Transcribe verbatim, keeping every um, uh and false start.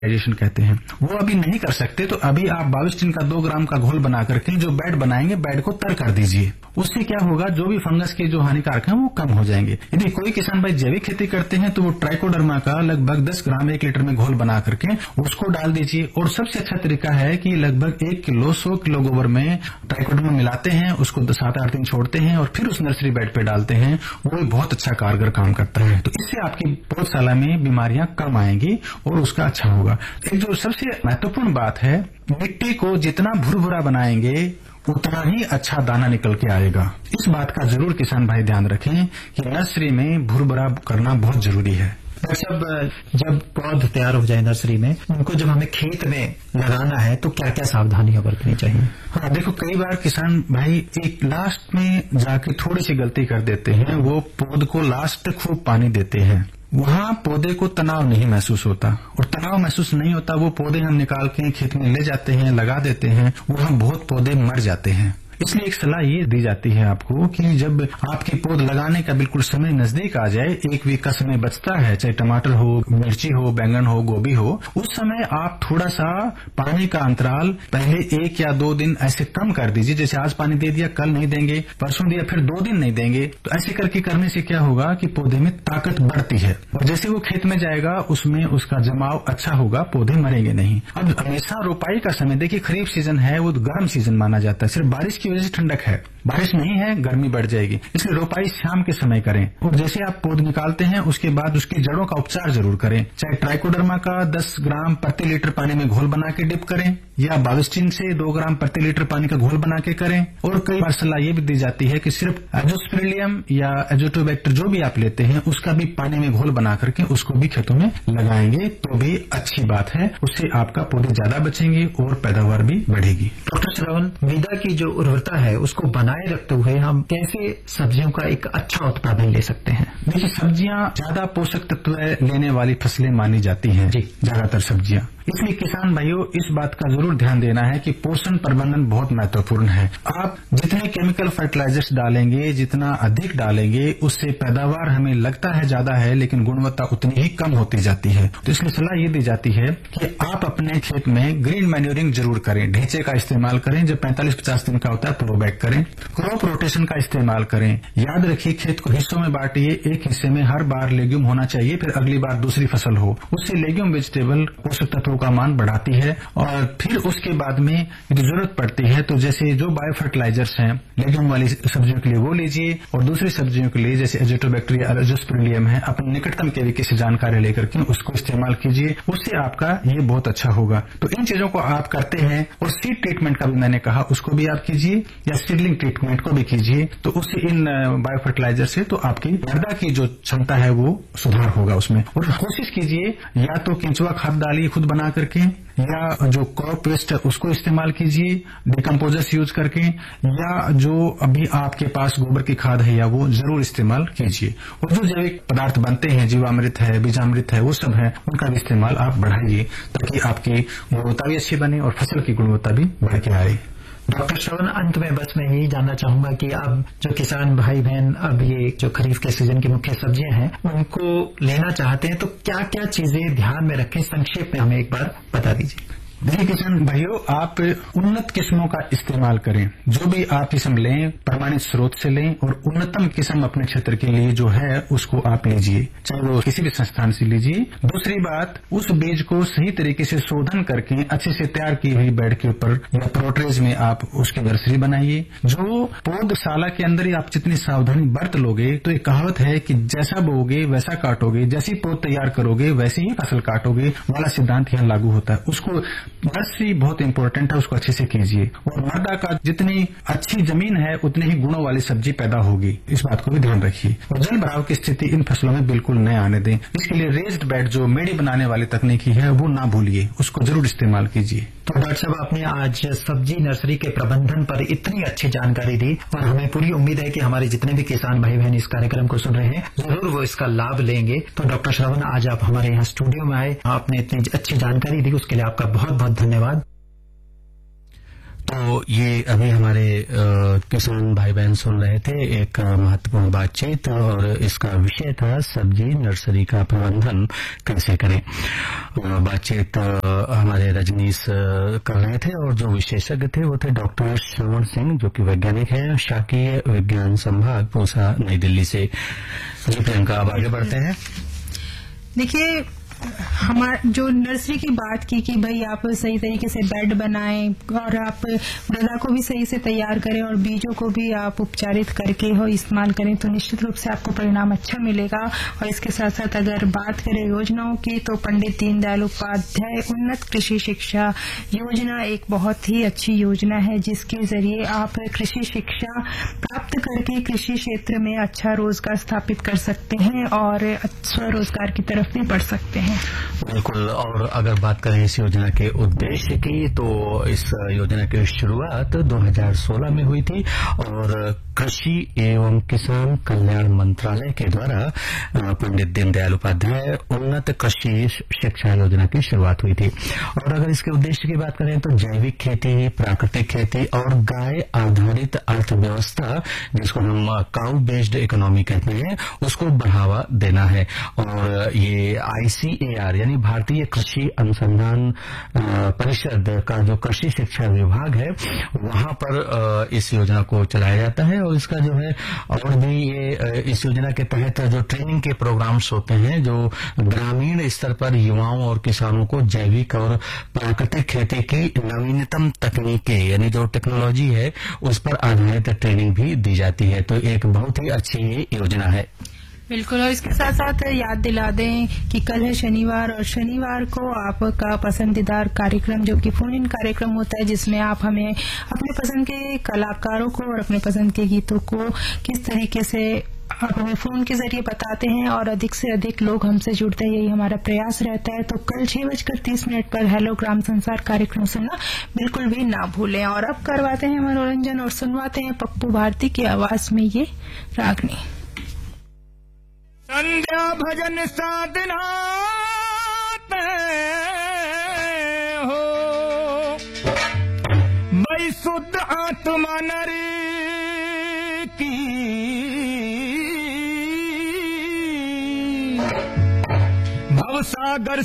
Digestion कहते हैं, वो अभी नहीं कर सकते, तो अभी आप बाविस्टिन का दो ग्राम का घोल बना करके जो बेड बनाएंगे, बेड को तर कर दीजिए। उससे क्या होगा, जो भी फंगस के जो हानिकारक हैं वो कम हो जाएंगे। यदि कोई किसान भाई जैविक खेती करते हैं तो वो ट्राइकोडर्मा का लगभग दस ग्राम एक लीटर में घोल बना करके उसको डाल दीजिए। और सबसे अच्छा तरीका है कि लगभग एक किलो सौ किलो गोबर में ट्राइकोडर्मा मिलाते हैं, उसको सात आठ दिन छोड़ते हैं और फिर उस नर्सरी बेड पे डालते हैं। वो भी बहुत अच्छा कारगर काम करता है। तो इससे आपकी पौधशाला में बीमारियां कम आएंगी और उसका अच्छा होगा। एक जो सबसे महत्वपूर्ण बात है, मिट्टी को जितना भुरभुरा बनाएंगे उतना ही अच्छा दाना निकल के आएगा। इस बात का जरूर किसान भाई ध्यान रखें कि नर्सरी में भुरभुरा करना बहुत जरूरी है। सब जब पौध तैयार हो जाए नर्सरी में, उनको जब हमें खेत में लगाना है तो क्या क्या सावधानियां बरतनी चाहिए? हाँ, देखो कई बार किसान भाई एक लास्ट में जाके थोड़ी सी गलती कर देते हैं, वो पौध को लास्ट तक खूब पानी देते हैं। वहां पौधे को तनाव नहीं महसूस होता, और तनाव महसूस नहीं होता, वो पौधे हम निकाल के खेत में ले जाते हैं, लगा देते हैं, वहां बहुत पौधे मर जाते हैं। इसलिए एक सलाह ये दी जाती है आपको कि जब आपके पौध लगाने का बिल्कुल समय नजदीक आ जाए, एक वीक का समय बचता है, चाहे टमाटर हो, मिर्ची हो, बैंगन हो, गोभी हो, उस समय आप थोड़ा सा पानी का अंतराल पहले एक या दो दिन ऐसे कम कर दीजिए। जैसे आज पानी दे दिया, कल नहीं देंगे, परसों दिया, फिर दो दिन नहीं देंगे। तो ऐसे करके करने से क्या होगा कि पौधे में ताकत बढ़ती है, और जैसे वो खेत में जाएगा उसमें उसका जमाव अच्छा होगा, पौधे मरेंगे नहीं। अब हमेशा रोपाई का समय देखिए, खरीफ सीजन है वो गर्म सीजन माना जाता है, सिर्फ बारिश की वजह से ठंडक है, बारिश नहीं है गर्मी बढ़ जाएगी, इसलिए रोपाई शाम के समय करें। और जैसे आप पौध निकालते हैं उसके बाद उसकी जड़ों का उपचार जरूर करें, चाहे ट्राइकोडर्मा का दस ग्राम प्रति लीटर पानी में घोल बना के डिप करें, या बाविस्टिन से दो ग्राम प्रति लीटर पानी का घोल बना के करें। और कई बार सलाह ये भी दी जाती है कि सिर्फ एजोस्पिरिलियम या एजोटोबैक्टर जो भी आप लेते हैं उसका भी पानी में घोल बना करके उसको भी खेतों में लगाएंगे तो भी अच्छी बात है, उससे आपका पौधे ज्यादा बचेंगे और पैदावार भी बढ़ेगी। डॉक्टर श्रवण, मृदा की जो उर्वरता है उसको बनाए रखते हुए हम कैसे सब्जियों का एक अच्छा उत्पादन ले सकते हैं? देखिए, सब्जियां ज्यादा पोषक तत्व लेने वाली फसलें मानी जाती हैं जी, ज्यादातर सब्जियां। इसलिए किसान भाइयों इस बात का जरूर ध्यान देना है कि पोषण प्रबंधन बहुत महत्वपूर्ण है। आप जितने केमिकल फर्टिलाइजर्स डालेंगे, जितना अधिक डालेंगे, उससे पैदावार हमें लगता है ज्यादा है लेकिन गुणवत्ता उतनी ही कम होती जाती है। तो इसलिए सलाह ये दी जाती है कि आप अपने खेत में ग्रीन मैन्योरिंग जरूर करें, ढेंचे का इस्तेमाल करें, जब पैंतालीस पचास दिन का होता है तो बैक करें, क्रॉप रोटेशन का इस्तेमाल करें। याद रखिए खेत को हिस्सों में बांटिए, एक हिस्से में हर बार लेग्यूम होना चाहिए, फिर अगली बार दूसरी फसल हो, उससे लेग्यूम वेजिटेबल पोषक तत्वों का मान बढ़ाती है। और फिर उसके बाद में यदि जरूरत पड़ती है तो जैसे जो बायो फर्टिलाइजर्स हैं लेग्यूम वाली सब्जियों के लिए वो लीजिए, और दूसरी सब्जियों के लिए जैसे एजोटोबैक्टर या एजोस्पिरिलियम है, अपने निकटतम केवीके से जानकारी लेकर के उसको इस्तेमाल कीजिए, उससे आपका ये बहुत अच्छा होगा। तो इन चीजों को आप करते हैं। और सीड ट्रीटमेंट का भी मैंने कहा उसको भी आप कीजिए, या सीडलिंग ट्रीटमेंट को भी कीजिए, तो उससे इन बायो फर्टिलाइजर से तो आपकी मृदा की जो क्षमता है वो सुधार होगा उसमें। और कोशिश कीजिए या तो केंचुआ खाद डालिए खुद बना करके, या जो क्रॉप वेस्ट है उसको इस्तेमाल कीजिए डिकम्पोजर्स यूज करके, या जो अभी आपके पास गोबर की खाद है या वो जरूर इस्तेमाल कीजिए। और जो जैविक पदार्थ बनते हैं, जीवामृत है, बीजामृत है, वो सब है, उनका भी इस्तेमाल आप बढ़ाइए ताकि आपकी गुणवत्ता भी अच्छी बने और फसल की गुणवत्ता भी बढ़ के आए। डॉक्टर श्रवण, अंत में बस मैं यही जानना चाहूंगा कि अब जो किसान भाई बहन अब ये जो खरीफ के सीजन की मुख्य सब्जियां हैं उनको लेना चाहते हैं तो क्या क्या चीजें ध्यान में रखें, संक्षेप में हमें एक बार बता दीजिए। देखिए किसान भाइयों, आप उन्नत किस्मों का इस्तेमाल करें, जो भी आप किस्म लें प्रमाणित स्रोत से लें, और उन्नतम किस्म अपने क्षेत्र के लिए जो है उसको आप लीजिए, चाहे वो किसी भी संस्थान से लीजिए। दूसरी बात, उस बीज को सही तरीके से शोधन करके अच्छे से तैयार की हुई बेड के ऊपर या प्रोट्रेज में आप उसकी नर्सरी बनाइए। जो पौधशाला के अंदर ही आप जितनी सावधानी बरत लोगे तो एक कहावत है कि जैसा बोओगे वैसा काटोगे, जैसी पौध तैयार करोगे वैसी ही फसल काटोगे वाला सिद्धांत यहाँ लागू होता है। उसको नर्सरी बहुत इंपॉर्टेंट है, उसको अच्छे से कीजिए। और मृदा का जितनी अच्छी जमीन है उतनी ही गुणों वाली सब्जी पैदा होगी, इस बात को भी ध्यान रखिए। और जल भराव की स्थिति इन फसलों में बिल्कुल न आने दें। इसके लिए रेज्ड बेड जो मेड़ी बनाने वाली तकनीकी है वो ना भूलिए, उसको जरूर इस्तेमाल कीजिए। तो डॉक्टर साहब, आपने आज सब्जी नर्सरी के प्रबंधन पर इतनी अच्छी जानकारी दी और हमें पूरी उम्मीद है कि हमारे जितने भी किसान भाई बहन इस कार्यक्रम को सुन रहे हैं जरूर वो इसका लाभ लेंगे। तो डॉक्टर श्रवण, आज आप हमारे यहाँ स्टूडियो में आए, आपने इतनी अच्छी जानकारी दी, उसके लिए आपका बहुत बहुत धन्यवाद। तो ये अभी हमारे किसान भाई बहन सुन रहे थे एक महत्वपूर्ण बातचीत, और इसका विषय था सब्जी नर्सरी का प्रबंधन कैसे करें। बातचीत हमारे रजनीश कर रहे थे, और जो विशेषज्ञ थे वो थे डॉक्टर श्रवण सिंह, जो कि वैज्ञानिक है शाकीय विज्ञान संभाग पूसा नई दिल्ली से। जी प्रियंका, अब आगे बढ़ते हैं। देखिए, हमारा जो नर्सरी की बात की कि भाई आप सही तरीके से बेड बनाएं और आप मृदा को भी सही से तैयार करें और बीजों को भी आप उपचारित करके हो इस्तेमाल करें, तो निश्चित रूप से आपको परिणाम अच्छा मिलेगा। और इसके साथ साथ अगर बात करें योजनाओं की, तो पंडित दीनदयाल उपाध्याय उन्नत कृषि शिक्षा योजना एक बहुत ही अच्छी योजना है, जिसके जरिए आप कृषि शिक्षा प्राप्त करके कृषि क्षेत्र में अच्छा रोजगार स्थापित कर सकते हैं और स्वरोजगार की तरफ भी बढ़ सकते हैं। बिल्कुल। और अगर बात करें इस योजना के उद्देश्य की, तो इस योजना की शुरुआत दो हज़ार सोलह में हुई थी, और कृषि एवं किसान कल्याण मंत्रालय के द्वारा पंडित दीनदयाल उपाध्याय उन्नत कृषि शिक्षा योजना की शुरुआत हुई थी। और अगर इसके उद्देश्य की बात करें तो जैविक खेती, प्राकृतिक खेती और गाय आधारित अर्थव्यवस्था, जिसको हम काउ बेस्ड इकोनॉमी कहते हैं, उसको बढ़ावा देना है। और ये आईसीएआर यानी भारतीय कृषि अनुसंधान परिषद का जो कृषि शिक्षा विभाग है, वहां पर इस योजना को चलाया जाता है। और इसका जो है और भी ये इस योजना के तहत जो ट्रेनिंग के प्रोग्राम्स होते हैं, जो ग्रामीण स्तर पर युवाओं और किसानों को जैविक और प्राकृतिक खेती की नवीनतम तकनीकें यानी जो टेक्नोलॉजी है उस पर आधारित ट्रेनिंग भी दी जाती है। तो एक बहुत ही अच्छी ये योजना है। बिल्कुल। और इसके साथ साथ याद दिला दें कि कल है शनिवार, और शनिवार को आपका पसंदीदार कार्यक्रम जो कि फोन इन कार्यक्रम होता है, जिसमें आप हमें अपने पसंद के कलाकारों को और अपने पसंद के गीतों को किस तरीके से आप हमें फोन के जरिए बताते हैं और अधिक से अधिक लोग हमसे जुड़ते हैं, यही हमारा प्रयास रहता है। तो कल छह बजकर तीस मिनट पर हेलो ग्राम संसार कार्यक्रम सुनना बिल्कुल भी ना भूलें। और अब करवाते हैं मनोरंजन और सुनवाते हैं पप्पू भारती की आवाज में ये रागनी। संध्या भजन साधना हो, मैं शुद्ध आत्मा नरी की भवसागर